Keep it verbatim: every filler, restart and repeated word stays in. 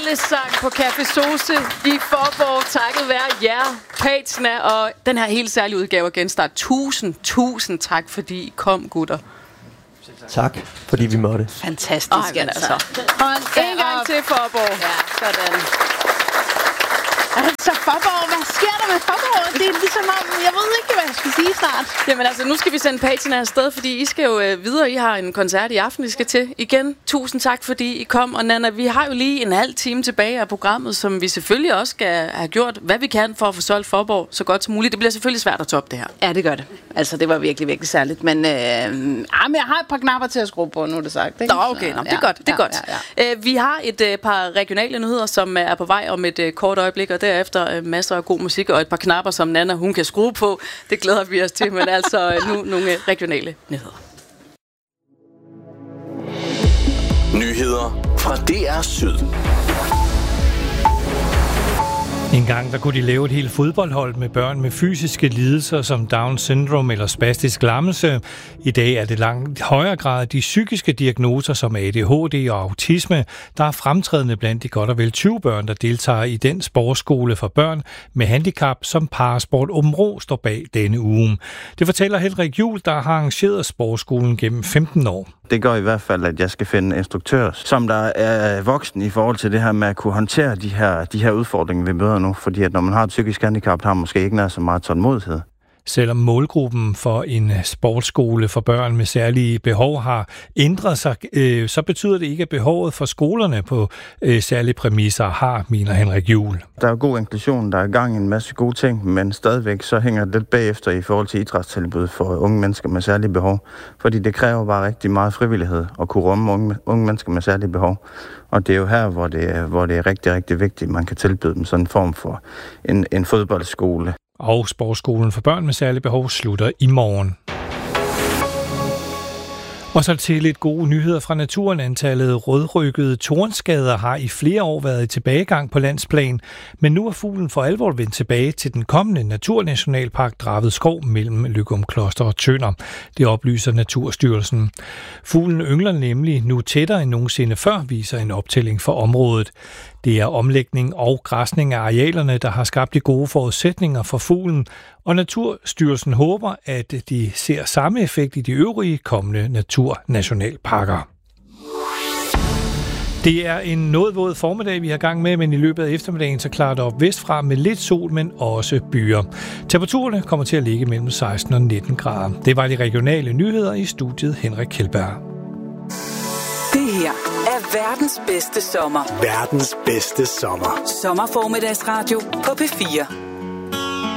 Fællessang på Café Sose i Faaborg, takket være jer, Patina, og den her helt særlige udgave af Genstart. Tusind, tusind tak, fordi I kom, gutter. Tak, fordi vi måtte. Fantastisk, Ej, altså. Og en gang til, Faaborg. Ja, sådan. Altså, Faaborg, hvad sker der med Faaborg? Det er ligesom om, jeg ved ikke, hvad jeg skal sige snart. Jamen altså, nu skal vi sende Patina afsted, fordi I skal jo øh, videre. I har en koncert i aften, I skal til. Igen, tusind tak, fordi I kom. Og Nanna, vi har jo lige en halv time tilbage af programmet, som vi selvfølgelig også skal have gjort, hvad vi kan for at få solgt Faaborg så godt som muligt. Det bliver selvfølgelig svært at toppe det her. Ja, det gør det. Altså, det var virkelig, virkelig særligt. Men, øh, ah, men jeg har et par knapper til at skrue på, nu er det sagt. Ikke? Nå, okay. Nå, det er ja, godt. Det er ja, godt. Ja, ja. Øh, vi har et øh, par regionale nyheder, som er på vej om et øh, kort øjeblik, og derefter øh, masser af god musik og et par knapper, som Nanna, hun kan skrue på. Det glæder vi os til, men altså øh, nu nogle regionale nyheder. Nyheder fra D R Syd. En gang der kunne de lave et helt fodboldhold med børn med fysiske lidelser som Down syndrom eller spastisk lammelse. I dag er det langt højere grad de psykiske diagnoser som A D H D og autisme, der er fremtrædende blandt de godt og vel tyve børn, der deltager i den sportsskole for børn med handicap, som Parasport Aabenraa står bag denne uge. Det fortæller Henrik Juhl, der har arrangeret sportsskolen gennem femten år. Det gør i hvert fald, at jeg skal finde en instruktør, som der er voksen i forhold til det her med at kunne håndtere de her, de her udfordringer, vi møder nu. Fordi at når man har et psykisk handicap, har man måske ikke nær så meget tålmodighed. Selvom målgruppen for en sportsskole for børn med særlige behov har ændret sig, øh, så betyder det ikke, at behovet for skolerne på øh, særlige præmisser har, mener Henrik Juhl. Der er god inklusion, der er i gang en masse gode ting, men stadigvæk så hænger det lidt bagefter i forhold til idrætstilbud for unge mennesker med særlige behov. Fordi det kræver bare rigtig meget frivillighed at kunne rumme unge, unge mennesker med særlige behov. Og det er jo her, hvor det, hvor det er rigtig, rigtig vigtigt, at man kan tilbyde dem sådan en form for en, en fodboldskole. Og sportsskolen for børn med særlige behov slutter i morgen. Og så til lidt gode nyheder fra naturen. Antallet rødryggede tornskader har i flere år været i tilbagegang på landsplan, men nu er fuglen for alvor vendt tilbage til den kommende Naturnationalpark Dravet Skov mellem Løgumkloster og Tønder. Det oplyser Naturstyrelsen. Fuglen yngler nemlig nu tættere end nogensinde før, viser en optælling for området. Det er omlægning og græsning af arealerne, der har skabt de gode forudsætninger for fuglen, og Naturstyrelsen håber, at de ser samme effekt i de øvrige kommende naturnationalparker. Det er en noget våd formiddag, vi har gang med, men i løbet af eftermiddagen så klarer det op vestfra med lidt sol, men også byer. Temperaturerne kommer til at ligge mellem seksten og nitten grader. Det var de regionale nyheder i studiet Henrik Kjeldberg. Det her er verdens bedste sommer. Verdens bedste sommer. Sommerformiddagsradio på P fire.